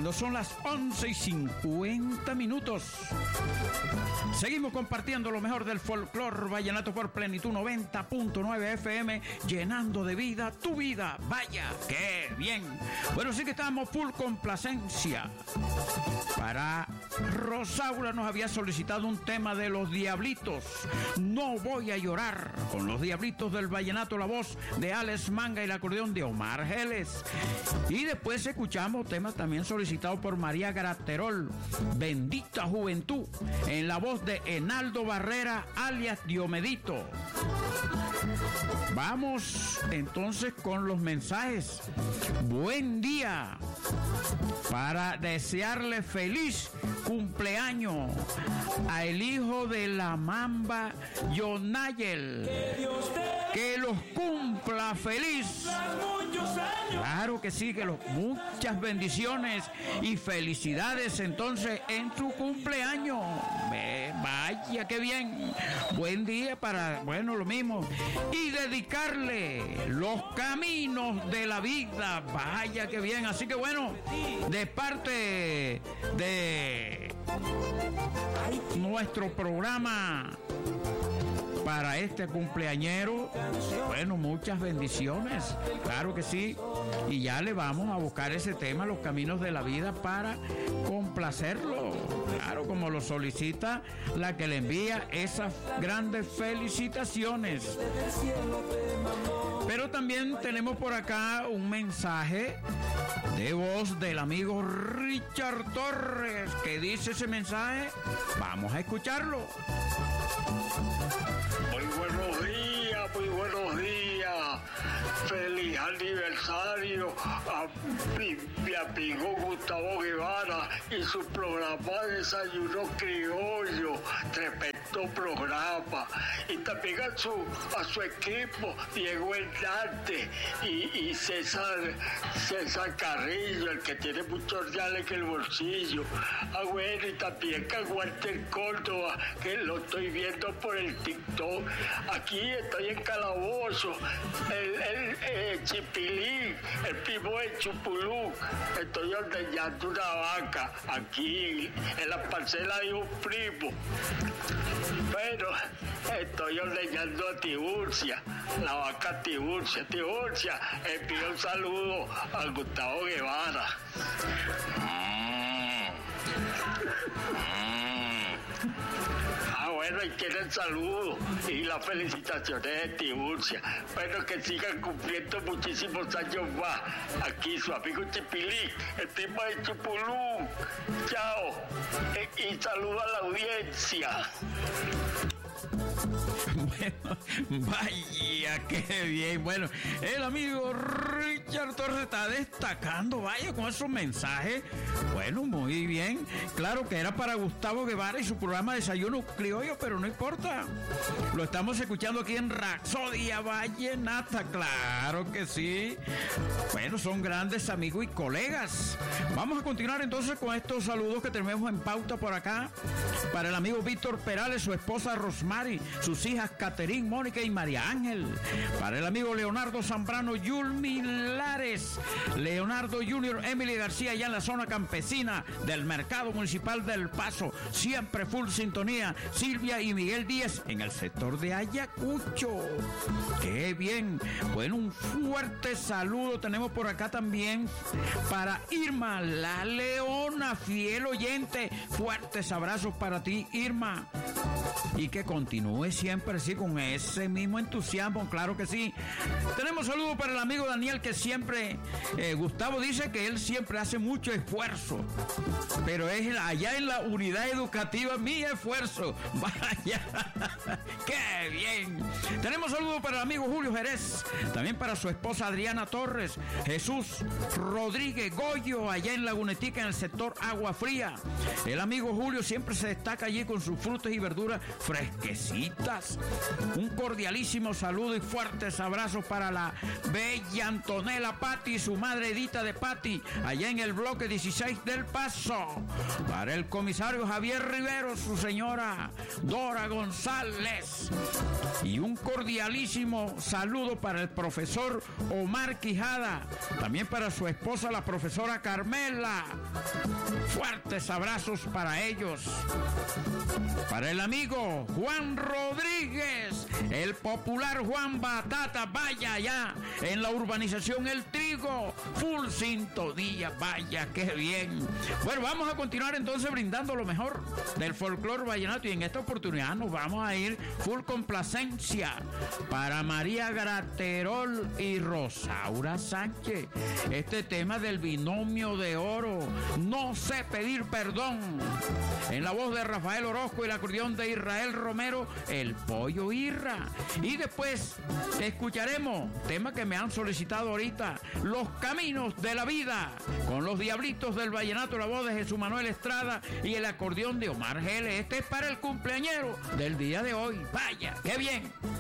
cuando son las 11:50. Seguimos compartiendo lo mejor del folclor vallenato por Plenitud 90.9 FM, llenando de vida tu vida. Vaya, qué bien. Bueno, sí que estamos full complacencia. Para Rosaura nos había solicitado un tema de Los Diablitos, No Voy a Llorar, con Los Diablitos del vallenato, la voz de Alex Manga y el acordeón de Omar Geles. Y después escuchamos temas también solicitados por María Graterol, Bendita Juventud, en la voz de Enaldo Barrera, alias Diomedito. Vamos entonces con los mensajes. Buen día, para desearle feliz cumpleaños a el hijo de la Mamba, Yonayel. Que los cumpla feliz. Claro que sí, que muchas bendiciones y felicidades entonces en su cumpleaños. Vaya, qué bien. Buen día para, bueno, lo mismo. Y dedicarle Los Caminos de la Vida. Vaya, qué bien. Así que bueno, de parte de nuestro programa para este cumpleañero, bueno, muchas bendiciones, claro que sí, y ya le vamos a buscar ese tema, Los Caminos de la Vida, para complacerlo, claro, como lo solicita la que le envía esas grandes felicitaciones. Pero también tenemos por acá un mensaje de voz del amigo Richard Torres. ¿Qué dice ese mensaje? Vamos a escucharlo. Muy buenos días. Feliz aniversario a mi amigo Gustavo Guevara y su programa Desayuno Criollo. Tremendo programa. Y también a su equipo, Diego Hernández y César Carrillo, el que tiene muchos reales en el bolsillo. Bueno, y también a Walter Córdoba, que lo estoy viendo por el TikTok. Aquí estoy en Calabozo, el Chipilín, el primo de Chupulú. Estoy ordeñando una vaca aquí en la parcela de un primo. Bueno, estoy ordeñando a Tiburcia, la vaca Tiburcia. Tiburcia, envío un saludo a Gustavo Guevara. Bueno, y quieren saludos y las felicitaciones de Tiburcia. Bueno, que sigan cumpliendo muchísimos años más. Aquí su amigo Chipilín, el primo de Chupulú. Chao. Y saludo a la audiencia. Bueno, vaya, qué bien. Bueno, el amigo Richard Torres está destacando, vaya, con esos mensajes. Bueno, muy bien. Claro que era para Gustavo Guevara y su programa Desayuno Criollo, pero no importa. Lo estamos escuchando aquí en Rapsodia Vallenata, claro que sí. Bueno, son grandes amigos y colegas. Vamos a continuar entonces con estos saludos que tenemos en pauta por acá. Para el amigo Víctor Perales, su esposa Rosmary, sus hijas Caterín, Mónica y María Ángel. Para el amigo Leonardo Zambrano, Yulmi Lares, Leonardo Junior, Emily García, allá en la zona campesina del Mercado Municipal del Paso. Siempre full sintonía. Silvia y Miguel Díaz en el sector de Ayacucho. ¡Qué bien! Bueno, un fuerte saludo tenemos por acá también para Irma, la Leona, fiel oyente. Fuertes abrazos para ti, Irma. Y que continúe siempre así con ese mismo entusiasmo, claro que sí. Tenemos saludos para el amigo Daniel, que siempre, Gustavo dice que él siempre hace mucho esfuerzo, pero es allá en la unidad educativa mi esfuerzo. Vaya, qué bien. Tenemos saludos para el amigo Julio Jerez, también para su esposa Adriana Torres, Jesús Rodríguez Goyo, allá en Lagunetica, en el sector Agua Fría. El amigo Julio siempre se destaca allí con sus frutas y verduras fresquecitas. Un cordialísimo saludo y fuertes abrazos para la bella Antonella Patti y su madre Edita de Patti, allá en el bloque 16 del Paso. Para el comisario Javier Rivero, su señora Dora González. Y un cordialísimo saludo para el profesor Omar Quijada, también para su esposa la profesora Carmela. Fuertes abrazos para ellos. Para el amigo Juan Rodríguez, el popular Juan Batata, vaya allá en la urbanización El Trigo, full sintonía, vaya qué bien. Bueno, vamos a continuar entonces brindando lo mejor del folclore vallenato, y en esta oportunidad nos vamos a ir full complacencia para María Graterol y Rosaura Sánchez. Este tema del binomio de oro, No sé pedir perdón, en la voz de Rafael Orozco y el acordeón de Israel Romero, el Pollo Irra. Y después escucharemos tema que me han solicitado ahorita, Los Caminos de la Vida, con los Diablitos del Vallenato, la voz de Jesús Manuel Estrada y el acordeón de Omar Geles. Este es para el cumpleañero del día de hoy. Vaya, qué bien.